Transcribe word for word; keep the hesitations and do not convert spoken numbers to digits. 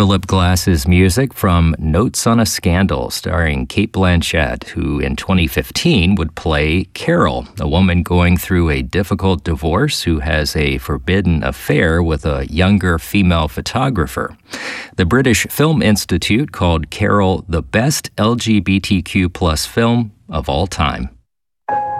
Philip Glass's music from Notes on a Scandal, starring Cate Blanchett, who in twenty fifteen would play Carol, a woman going through a difficult divorce who has a forbidden affair with a younger female photographer. The British Film Institute called Carol the best L G B T Q plus film of all time.